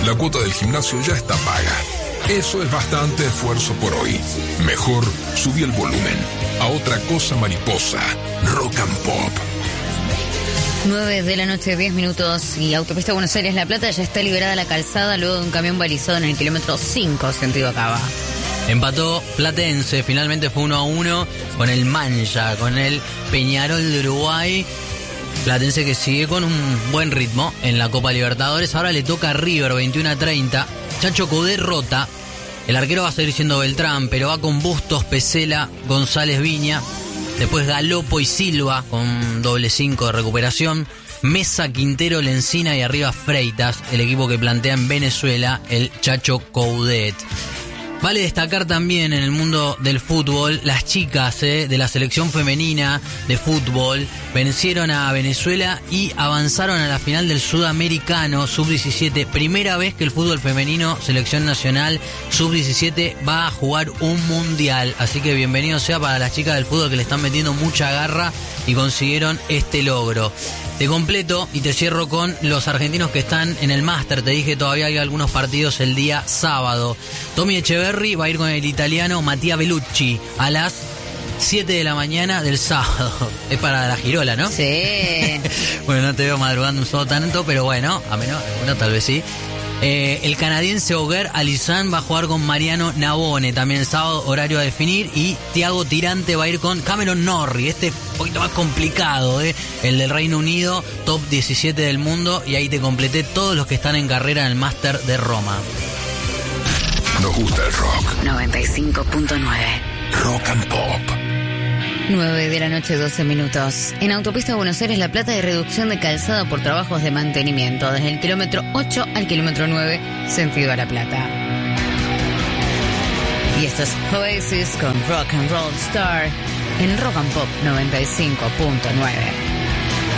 La cuota del gimnasio ya está paga. Eso es bastante esfuerzo por hoy. Mejor subí el volumen a otra cosa mariposa. Rock and Pop. 9 de la noche, 10 minutos, y Autopista Buenos Aires-La Plata ya está liberada la calzada luego de un camión balizado en el kilómetro 5, sentido Cava. Empató Platense, finalmente fue 1-1 con el Mancha, con el Peñarol de Uruguay. Platense que sigue con un buen ritmo en la Copa Libertadores. Ahora le toca a River, 21-30. Chacho Coudet rota. El arquero va a seguir siendo Beltrán, pero va con Bustos, Pesela, González, Viña. Después Galopo y Silva con doble 5 de recuperación. Mesa, Quintero, Lencina y arriba Freitas, el equipo que plantea en Venezuela el Chacho Coudet. Vale destacar también en el mundo del fútbol, las chicas de la selección femenina de fútbol vencieron a Venezuela y avanzaron a la final del Sudamericano Sub-17. Primera vez que el fútbol femenino, selección nacional Sub-17, va a jugar un mundial. Así que bienvenido sea para las chicas del fútbol que le están metiendo mucha garra y consiguieron este logro. Te completo y te cierro con los argentinos que están en el máster. Te dije todavía hay algunos partidos el día sábado. Tommy Echeverry va a ir con el italiano Mattia Bellucci a las 7 de la mañana del sábado. Es para la girola, ¿no? Sí. Bueno, no te veo madrugando un solo tanto, pero bueno, a menos, bueno, tal vez sí. El canadiense Auger Alizán va a jugar con Mariano Navone también el sábado, horario a definir. Y Thiago Tirante va a ir con Cameron Norrie. Este un poquito más complicado, el del Reino Unido, top 17 del mundo. Y ahí te completé todos los que están en carrera en el Máster de Roma. Nos gusta el rock. 95.9 Rock and Pop. 9 de la noche, 12 minutos. En Autopista Buenos Aires-La Plata hay reducción de calzada por trabajos de mantenimiento desde el kilómetro 8 al kilómetro 9, sentido a La Plata. Y esto es Oasis con Rock and Roll Star en Rock and Pop 95.9.